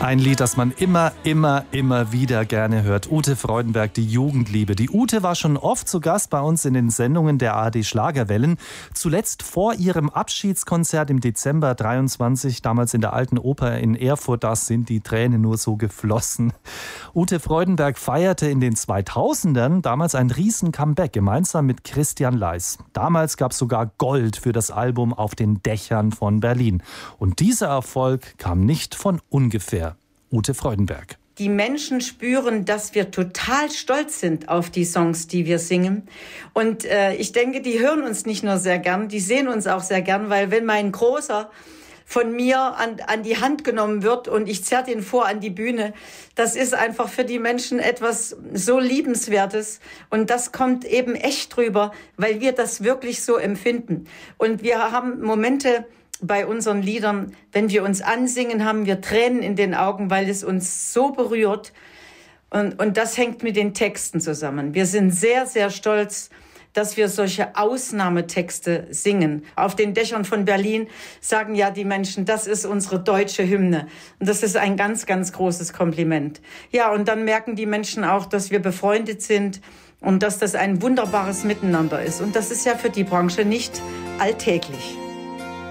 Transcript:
Ein Lied, das man immer wieder gerne hört. Ute Freudenberg, die Jugendliebe. Die Ute war schon oft zu Gast bei uns in den Sendungen der ARD Schlagerwellen. Zuletzt vor ihrem Abschiedskonzert im Dezember 23, damals in der Alten Oper in Erfurt. Da sind die Tränen nur so geflossen. Ute Freudenberg feierte in den 2000ern damals ein Riesen-Comeback gemeinsam mit Christian Leis. Damals gab es sogar Gold für das Album Auf den Dächern von Berlin. Und dieser Erfolg kam nicht von ungefähr. Ute Freudenberg. Die Menschen spüren, dass wir total stolz sind auf die Songs, die wir singen. Und ich denke, die hören uns nicht nur sehr gern, die sehen uns auch sehr gern, weil wenn mein Großer von mir an die Hand genommen wird und ich zerre den vor an die Bühne, das ist einfach für die Menschen etwas so Liebenswertes. Und das kommt eben echt drüber, weil wir das wirklich so empfinden. Und wir haben Momente bei unseren Liedern, wenn wir uns ansingen, haben wir Tränen in den Augen, weil es uns so berührt. Und das hängt mit den Texten zusammen. Wir sind sehr, sehr stolz, dass wir solche Ausnahmetexte singen. Auf den Dächern von Berlin sagen ja die Menschen, das ist unsere deutsche Hymne. Und das ist ein ganz, ganz großes Kompliment. Ja, und dann merken die Menschen auch, dass wir befreundet sind und dass das ein wunderbares Miteinander ist. Und das ist ja für die Branche nicht alltäglich.